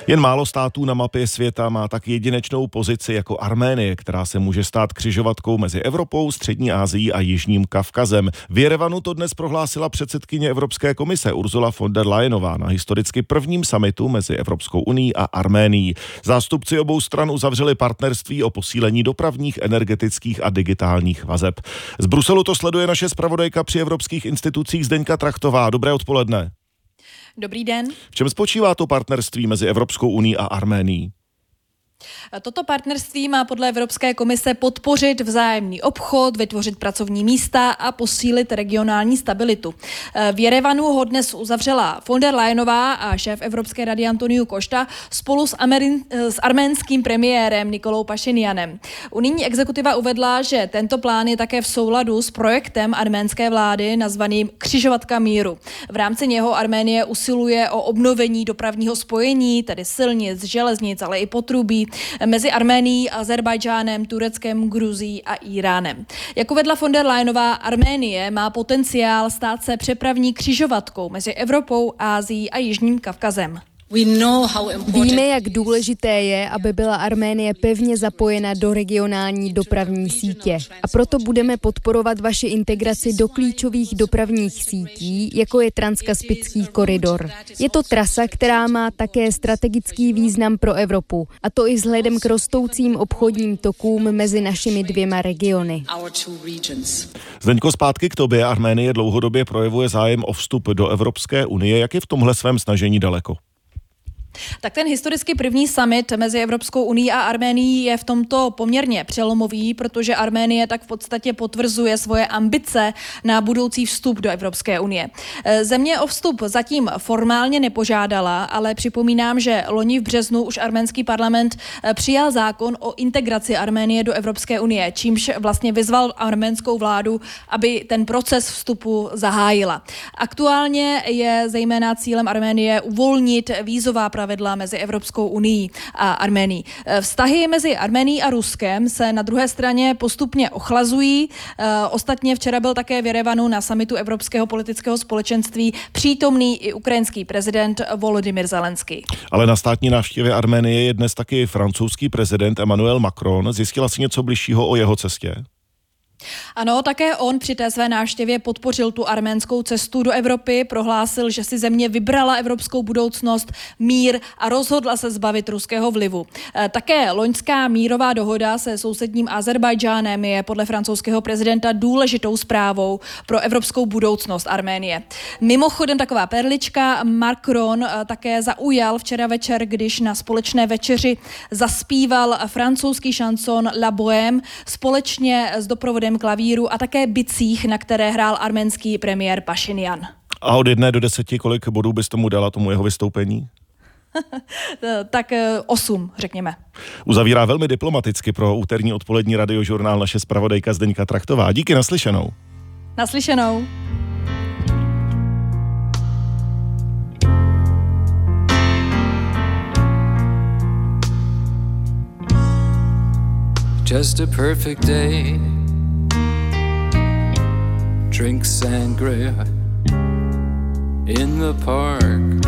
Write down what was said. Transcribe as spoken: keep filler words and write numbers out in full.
Jen málo států na mapě světa má tak jedinečnou pozici jako Arménie, která se může stát křižovatkou mezi Evropou, Střední Asií a Jižním Kavkazem. V Jerevanu to dnes prohlásila předsedkyně Evropské komise Ursula von der Leyenová na historicky prvním summitu mezi Evropskou unií a Arménií. Zástupci obou stran uzavřeli partnerství o posílení dopravních, energetických a digitálních vazeb. Z Bruselu to sleduje naše zpravodajka při evropských institucích Zdeňka Trachtová. Dobré odpoledne. Dobrý den. V čem spočívá to partnerství mezi Evropskou unií a Arménií? Toto partnerství má podle Evropské komise podpořit vzájemný obchod, vytvořit pracovní místa a posílit regionální stabilitu. V Jerevanu ho dnes uzavřela von der Leyenová a šéf Evropské rady Antonio Costa spolu s, Amerin, s arménským premiérem Nikolou Pašinjanem. Unijní exekutiva uvedla, že tento plán je také v souladu s projektem arménské vlády nazvaným Křižovatka míru. V rámci něho Arménie usiluje o obnovení dopravního spojení, tedy silnic, železnic, ale i potrubí mezi Arménií, Azerbajdžánem, Tureckem, Gruzií a Íránem. Jak uvedla von der Leyenová, Arménie má potenciál stát se přepravní křižovatkou mezi Evropou, Ázií a Jižním Kavkazem. Víme, jak důležité je, aby byla Arménie pevně zapojena do regionální dopravní sítě. A proto budeme podporovat vaši integraci do klíčových dopravních sítí, jako je Transkaspický koridor. Je to trasa, která má také strategický význam pro Evropu, a to i vzhledem k rostoucím obchodním tokům mezi našimi dvěma regiony. Zdeňko, zpátky k tobě. Arménie dlouhodobě projevuje zájem o vstup do Evropské unie. Jak je v tomhle svém snažení daleko? Tak ten historicky první summit mezi Evropskou unií a Arménií je v tomto poměrně přelomový, protože Arménie tak v podstatě potvrzuje svoje ambice na budoucí vstup do Evropské unie. Země o vstup zatím formálně nepožádala, ale připomínám, že loni v březnu už arménský parlament přijal zákon o integraci Arménie do Evropské unie, čímž vlastně vyzval arménskou vládu, aby ten proces vstupu zahájila. Aktuálně je zejména cílem Arménie uvolnit vízová pravidla mezi Evropskou unií a Arménií. Vztahy mezi Arménií a Ruskem se na druhé straně postupně ochlazují. Ostatně včera byl také v Jerevanu na summitu Evropského politického společenství přítomný i ukrajinský prezident Volodymyr Zelenský. Ale na státní návštěvě Arménie je dnes taky francouzský prezident Emmanuel Macron. Zjistila si něco bližšího o jeho cestě? Ano, také on při té své návštěvě podpořil tu arménskou cestu do Evropy, prohlásil, že si země vybrala evropskou budoucnost, mír a rozhodla se zbavit ruského vlivu. Také loňská mírová dohoda se sousedním Azerbajdžánem je podle francouzského prezidenta důležitou zprávou pro evropskou budoucnost Arménie. Mimochodem taková perlička, Macron také zaujal včera večer, když na společné večeři zaspíval francouzský šanson La Bohème společně s doprovodem klavíru a také bicích, na které hrál arménský premiér Pašinjan. A od jedné do deseti, kolik bodů bys tomu dala, tomu jeho vystoupení? Tak osm, řekněme. Uzavírá velmi diplomaticky pro úterní odpolední radiožurnál naše zpravodajka Zdeňka Trachtová. Díky, naslyšenou. Naslyšenou. Just a perfect day. Drink sangria in the park.